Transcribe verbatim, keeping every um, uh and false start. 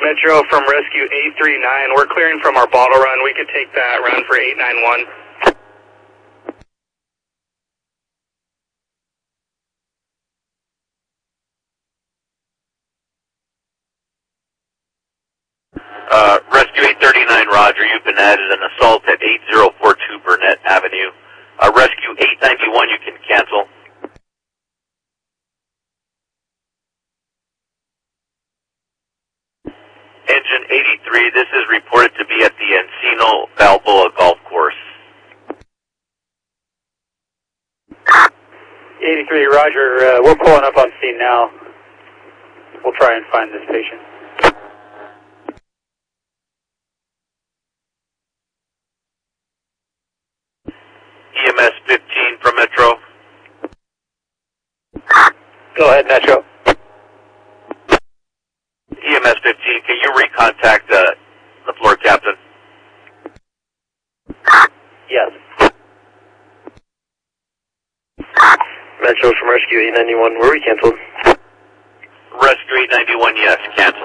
Metro from Rescue eight three nine. We're clearing from our bottle run. We could take that run for eight nine one. Uh, Rescue eight thirty-nine, Roger. You've been added an assault at eight zero four two Burnett Avenue. Uh, Rescue eight ninety-one, you can cancel. Engine eighty-three, this is reported to be at the Encino Balboa Golf Course. eighty-three, Roger. Uh, we're pulling up on scene now. We'll try and find this patient. E M S fifteen from Metro. Go ahead, Metro. E M S fifteen, can you recontact uh, the floor captain? Yes. Metro from Rescue eight ninety-one, were we canceled? Rescue eight ninety-one, yes, cancel.